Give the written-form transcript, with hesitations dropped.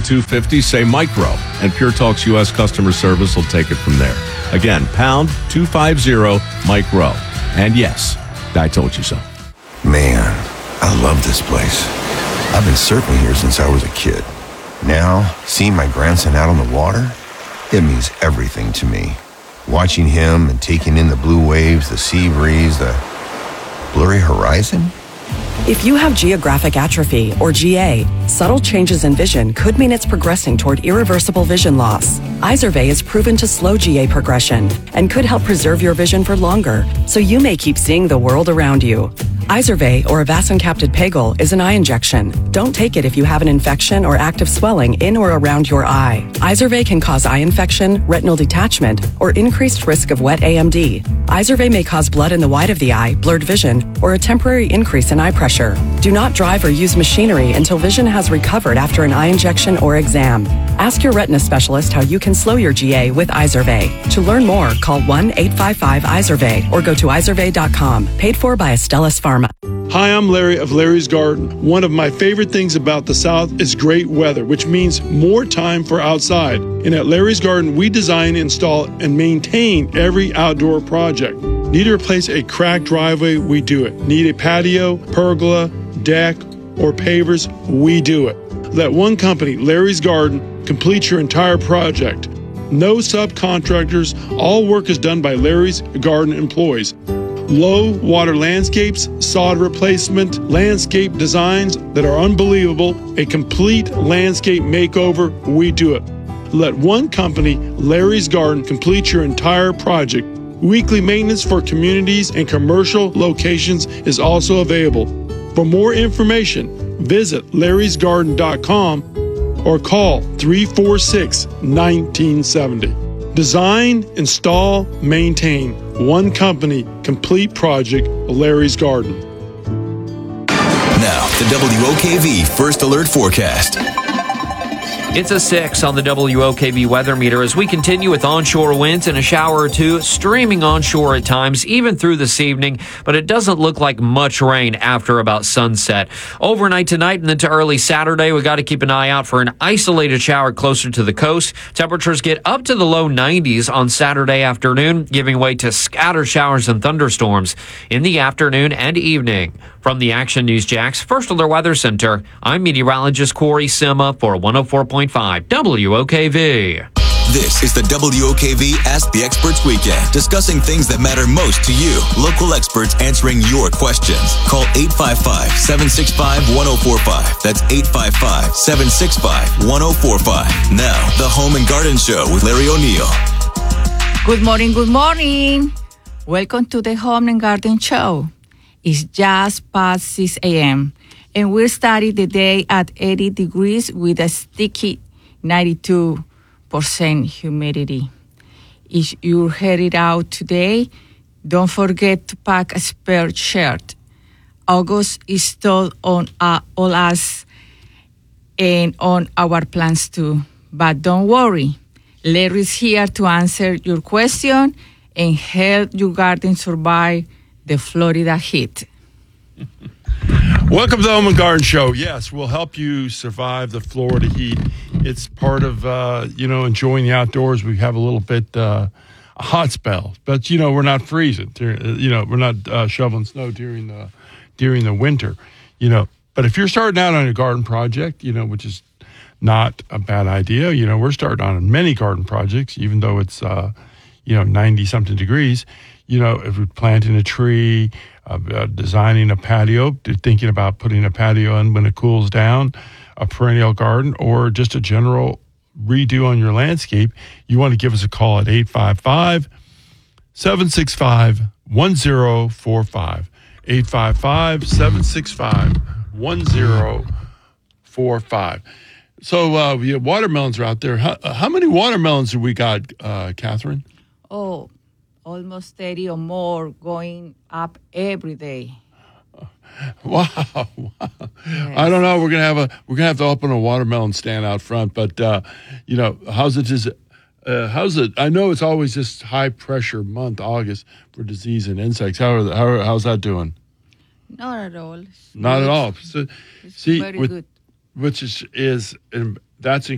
250, say micro, and Pure Talk's U.S. customer service will take it from there. Again, pound 250 micro. And yes, I told you so. Man, I love this place. I've been surfing here since I was a kid. Now, seeing my grandson out on the water, it means everything to me. Watching him and taking in the blue waves, the sea breeze, the blurry horizon. If you have geographic atrophy, or GA, subtle changes in vision could mean it's progressing toward irreversible vision loss. Izervay is proven to slow GA progression and could help preserve your vision for longer, so you may keep seeing the world around you. Izervay, or avacincaptad pegol, is an eye injection. Don't take it if you have an infection or active swelling in or around your eye. Izervay can cause eye infection, retinal detachment, or increased risk of wet AMD. Izervay may cause blood in the white of the eye, blurred vision, or a temporary increase in eye pressure. Do not drive or use machinery until vision has recovered after an eye injection or exam. Ask your retina specialist how you can slow your GA with Izervay. To learn more, call 1-855-IZERVAY or go to izervay.com. Paid for by Astellas Pharma. Hi, I'm Larry of Larry's Garden. One of my favorite things about the South is great weather, which means more time for outside. And at Larry's Garden, we design, install, and maintain every outdoor project. Need to replace a cracked driveway? We do it. Need a patio, pergola, deck, or pavers? We do it. Let one company, Larry's Garden, complete your entire project. No subcontractors. All work is done by Larry's Garden employees. Low water landscapes, sod replacement, landscape designs that are unbelievable, a complete landscape makeover, we do it. Let one company, Larry's Garden, complete your entire project. Weekly maintenance for communities and commercial locations is also available. For more information, visit larrysgarden.com or call 346-1970. Design, install, maintain. One company, complete project, Larry's Garden. Now, the WOKV First Alert Forecast. It's a 6 on the WOKV weather meter as we continue with onshore winds and a shower or two streaming onshore at times, even through this evening, but it doesn't look like much rain after about sunset. Overnight tonight and into early Saturday, we got to keep an eye out for an isolated shower closer to the coast. Temperatures get up to the low 90s on Saturday afternoon, giving way to scattered showers and thunderstorms in the afternoon and evening. From the Action News Jax First Alert Weather Center, I'm meteorologist Corey Sima for 104.5 WOKV. This is the WOKV Ask the Experts Weekend, discussing things that matter most to you. Local experts answering your questions. Call 855-765-1045. That's 855-765-1045. Now, the Home and Garden Show with Larry O'Neill. Good morning, good morning. Welcome to the Home and Garden Show. It's just past 6 a.m. and we're starting the day at 80 degrees with a sticky 92% humidity. If you're headed out today, don't forget to pack a spare shirt. August is still on all us and on our plans too. But don't worry, Larry's here to answer your question and help your garden survive the Florida heat. Welcome to the Home and Garden Show. Yes, we'll help you survive the Florida heat. It's part of, enjoying the outdoors. We have a little bit a hot spell, but, we're not freezing. We're not shoveling snow during the winter, But if you're starting out on a garden project, which is not a bad idea, we're starting on many garden projects, even though it's, 90-something degrees. If we're planting a tree, designing a patio, thinking about putting a patio in when it cools down, a perennial garden, or just a general redo on your landscape, you want to give us a call at 855-765-1045. 855-765-1045. So watermelons are out there. How many watermelons have we got, Catherine? Oh, almost 30 or more going up every day. Wow. Yes. I don't know. We're gonna have to open a watermelon stand out front. But how's it? How's it? I know it's always this high pressure month, August, for disease and insects. How's that doing? Not at all. Not at all. So, it's very good. Which is that's